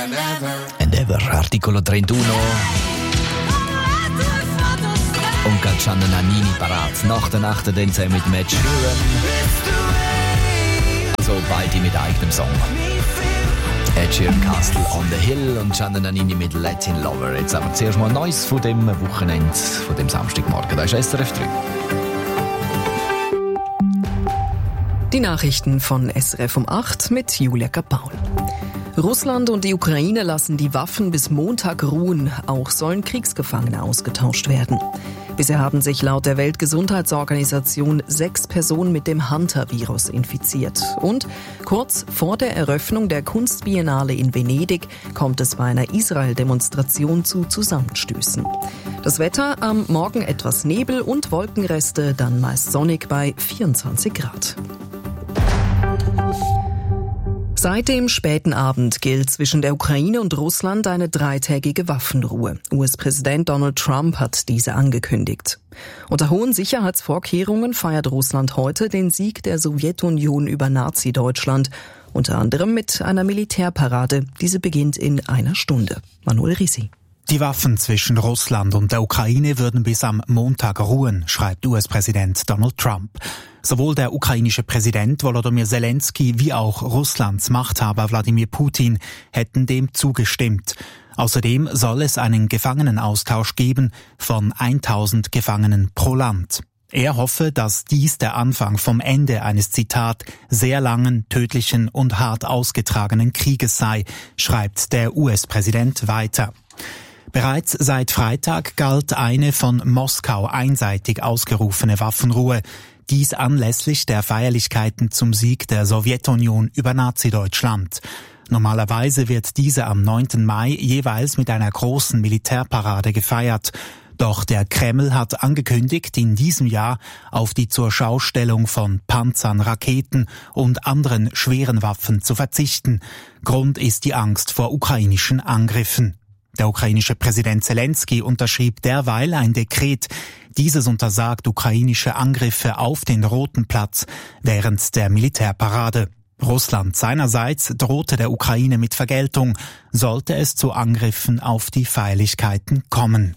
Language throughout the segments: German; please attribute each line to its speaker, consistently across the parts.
Speaker 1: And ever, articolo 31. Und gerade Gianna Nannini parat. Nach der Nacht dann zusammen mit Matt Sheeran. Also beide mit eigenem Song. Ed Sheeran, Castle on the Hill und Gianna Nannini mit Latin Lover. Jetzt aber zuerst mal Neues von dem Wochenende, von dem Samstagmorgen. Da ist SRF 3.
Speaker 2: Die Nachrichten von SRF um 8 mit Julia Kapaun. Russland und die Ukraine lassen die Waffen bis Montag ruhen. Auch sollen Kriegsgefangene ausgetauscht werden. Bisher haben sich laut der Weltgesundheitsorganisation 6 Personen mit dem Hunter-Virus infiziert. Und kurz vor der Eröffnung der Kunstbiennale in Venedig kommt es bei einer Israel-Demonstration zu Zusammenstößen. Das Wetter am Morgen etwas Nebel und Wolkenreste, dann meist sonnig bei 24 Grad. Seit dem späten Abend gilt zwischen der Ukraine und Russland eine 3-tägige Waffenruhe. US-Präsident Donald Trump hat diese angekündigt. Unter hohen Sicherheitsvorkehrungen feiert Russland heute den Sieg der Sowjetunion über Nazi-Deutschland, unter anderem mit einer Militärparade. Diese beginnt in einer Stunde. Manuel Risi.
Speaker 3: Die Waffen zwischen Russland und der Ukraine würden bis am Montag ruhen, schreibt US-Präsident Donald Trump. Sowohl der ukrainische Präsident Volodymyr Zelensky wie auch Russlands Machthaber Wladimir Putin hätten dem zugestimmt. Außerdem soll es einen Gefangenenaustausch geben von 1000 Gefangenen pro Land. Er hoffe, dass dies der Anfang vom Ende eines, Zitat, sehr langen, tödlichen und hart ausgetragenen Krieges sei, schreibt der US-Präsident weiter. Bereits seit Freitag galt eine von Moskau einseitig ausgerufene Waffenruhe. Dies anlässlich der Feierlichkeiten zum Sieg der Sowjetunion über Nazi-Deutschland. Normalerweise wird diese am 9. Mai jeweils mit einer großen Militärparade gefeiert. Doch der Kreml hat angekündigt, in diesem Jahr auf die Zurschaustellung von Panzern, Raketen und anderen schweren Waffen zu verzichten. Grund ist die Angst vor ukrainischen Angriffen. Der ukrainische Präsident Zelensky unterschrieb derweil ein Dekret. Dieses untersagt ukrainische Angriffe auf den Roten Platz während der Militärparade. Russland seinerseits drohte der Ukraine mit Vergeltung, sollte es zu Angriffen auf die Feierlichkeiten kommen.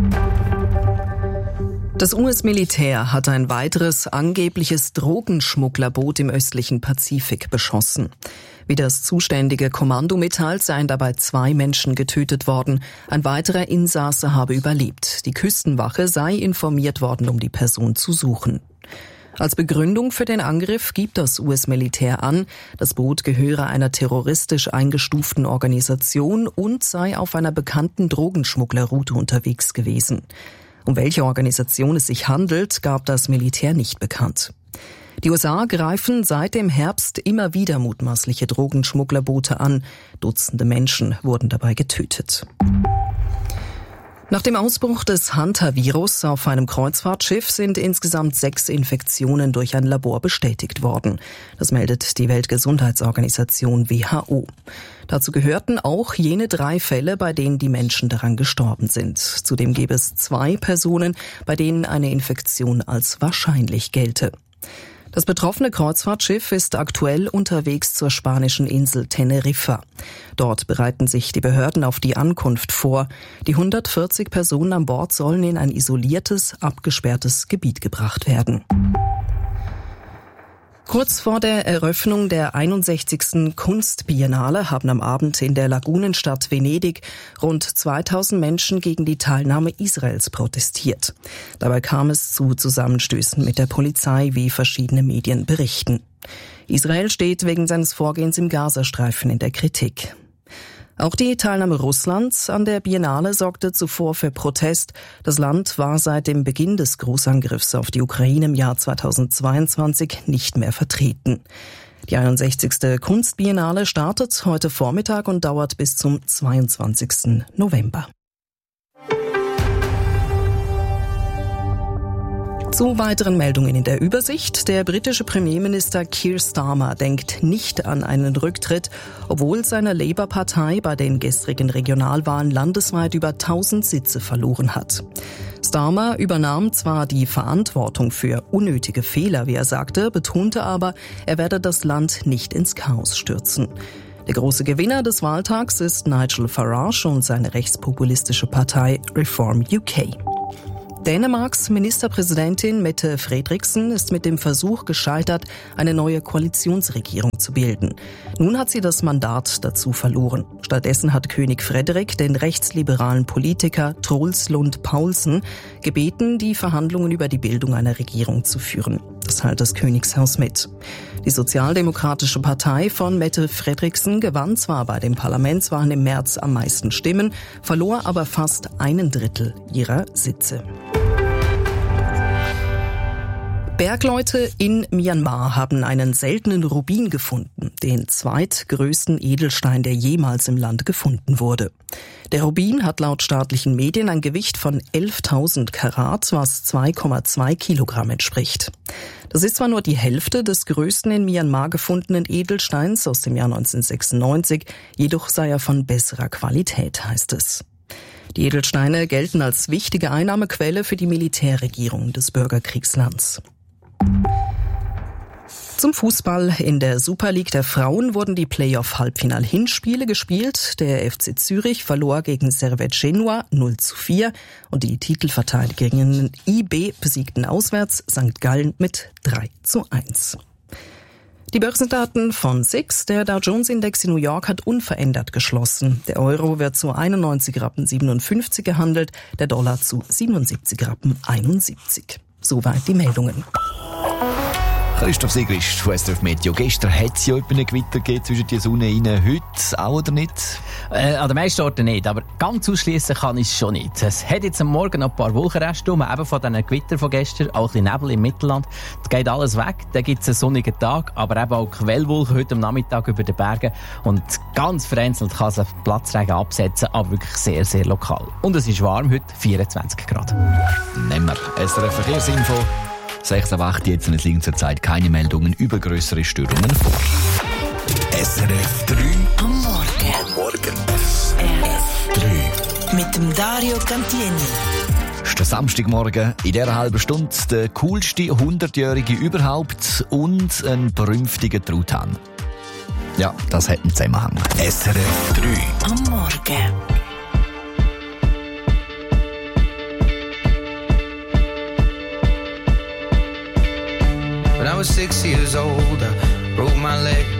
Speaker 2: Das US-Militär hat ein weiteres angebliches Drogenschmugglerboot im östlichen Pazifik beschossen. Wie das zuständige Kommando mitteilt, seien dabei 2 Menschen getötet worden. Ein weiterer Insasse habe überlebt. Die Küstenwache sei informiert worden, um die Person zu suchen. Als Begründung für den Angriff gibt das US-Militär an, das Boot gehöre einer terroristisch eingestuften Organisation und sei auf einer bekannten Drogenschmugglerroute unterwegs gewesen. Um welche Organisation es sich handelt, gab das Militär nicht bekannt. Die USA greifen seit dem Herbst immer wieder mutmaßliche Drogenschmugglerboote an. Dutzende Menschen wurden dabei getötet. Nach dem Ausbruch des Hunter-Virus auf einem Kreuzfahrtschiff sind insgesamt 6 Infektionen durch ein Labor bestätigt worden. Das meldet die Weltgesundheitsorganisation WHO. Dazu gehörten auch jene 3 Fälle, bei denen die Menschen daran gestorben sind. Zudem gäbe es 2 Personen, bei denen eine Infektion als wahrscheinlich gelte. Das betroffene Kreuzfahrtschiff ist aktuell unterwegs zur spanischen Insel Teneriffa. Dort bereiten sich die Behörden auf die Ankunft vor. Die 140 Personen an Bord sollen in ein isoliertes, abgesperrtes Gebiet gebracht werden. Kurz vor der Eröffnung der 61. Kunstbiennale haben am Abend in der Lagunenstadt Venedig rund 2000 Menschen gegen die Teilnahme Israels protestiert. Dabei kam es zu Zusammenstößen mit der Polizei, wie verschiedene Medien berichten. Israel steht wegen seines Vorgehens im Gazastreifen in der Kritik. Auch die Teilnahme Russlands an der Biennale sorgte zuvor für Protest. Das Land war seit dem Beginn des Großangriffs auf die Ukraine im Jahr 2022 nicht mehr vertreten. Die 61. Kunstbiennale startet heute Vormittag und dauert bis zum 22. November. Zu weiteren Meldungen in der Übersicht. Der britische Premierminister Keir Starmer denkt nicht an einen Rücktritt, obwohl seine Labour-Partei bei den gestrigen Regionalwahlen landesweit über 1000 Sitze verloren hat. Starmer übernahm zwar die Verantwortung für unnötige Fehler, wie er sagte, betonte aber, er werde das Land nicht ins Chaos stürzen. Der große Gewinner des Wahltags ist Nigel Farage und seine rechtspopulistische Partei Reform UK. Dänemarks Ministerpräsidentin Mette Frederiksen ist mit dem Versuch gescheitert, eine neue Koalitionsregierung zu bilden. Nun hat sie das Mandat dazu verloren. Stattdessen hat König Frederik den rechtsliberalen Politiker Troels Lund Poulsen gebeten, die Verhandlungen über die Bildung einer Regierung zu führen. Das teilt das Königshaus mit. Die Sozialdemokratische Partei von Mette Frederiksen gewann zwar bei den Parlamentswahlen im März am meisten Stimmen, verlor aber fast 1/3 ihrer Sitze. Bergleute in Myanmar haben einen seltenen Rubin gefunden, den zweitgrößten Edelstein, der jemals im Land gefunden wurde. Der Rubin hat laut staatlichen Medien ein Gewicht von 11.000 Karat, was 2,2 Kilogramm entspricht. Das ist zwar nur die Hälfte des größten in Myanmar gefundenen Edelsteins aus dem Jahr 1996, jedoch sei er von besserer Qualität, heißt es. Die Edelsteine gelten als wichtige Einnahmequelle für die Militärregierung des Bürgerkriegslands. Zum Fußball. In der Super League der Frauen wurden die Playoff-Halbfinal-Hinspiele gespielt. Der FC Zürich verlor gegen Servette Genua 0:4 und die Titelverteidigerinnen IB besiegten auswärts St. Gallen mit 3:1. Die Börsendaten von SIX. Der Dow Jones Index in New York hat unverändert geschlossen. Der Euro wird zu 91,57 Rappen gehandelt, der Dollar zu 77,71 Rappen. Soweit die Meldungen.
Speaker 1: Christoph Sigrist von SRF Meteo. Gestern hat es ja ein Gewitter gegeben zwischen die Sonne rein. Heute auch oder nicht?
Speaker 4: An den meisten Orten nicht, aber ganz ausschließen kann ich es schon nicht. Es hat jetzt am Morgen noch ein paar Wolkenreste rum, eben von diesen Gewitter von gestern, auch ein bisschen Nebel im Mittelland. Das geht alles weg, dann gibt es einen sonnigen Tag, aber eben auch Quellwolken heute am Nachmittag über den Bergen. Und ganz vereinzelt kann es einen Platzregen absetzen, aber wirklich sehr, sehr lokal. Und es ist warm, heute 24 Grad.
Speaker 1: Nehmen wir SRF Verkehrsinfo. 6:08 jetzt, und es liegen zurzeit keine Meldungen über grössere Störungen vor.
Speaker 5: SRF 3 am Morgen. SRF 3 mit dem Dario Cantieni.
Speaker 1: Es ist der Samstagmorgen. In dieser halben Stunde der coolste 100-Jährige überhaupt und ein berühmtiger Truthahn. Ja, das hat einen Zusammenhang.
Speaker 5: SRF 3 am Morgen.
Speaker 6: When I was 6 years old, I broke my leg